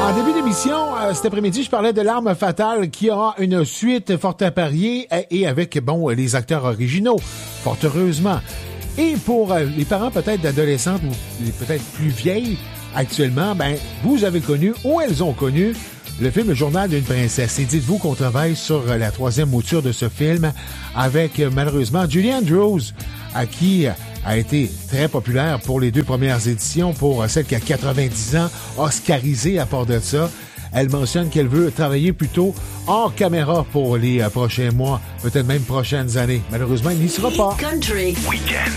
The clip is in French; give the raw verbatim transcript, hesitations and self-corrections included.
En début d'émission, euh, cet après-midi, je parlais de L'Arme fatale qui aura une suite fort à parier et, et avec, bon, les acteurs originaux, fort heureusement. Et pour euh, les parents peut-être d'adolescentes ou peut-être plus vieilles actuellement, ben, vous avez connu ou elles ont connu le film Le Journal d'une princesse. Et dites-vous qu'on travaille sur la troisième mouture de ce film avec, malheureusement, Julie Andrews, à qui a été très populaire pour les deux premières éditions, pour celle qui a quatre-vingt-dix ans, oscarisée à part de ça. Elle mentionne qu'elle veut travailler plutôt hors caméra pour les prochains mois, peut-être même prochaines années. Malheureusement, il n'y sera pas. Country. Week-end.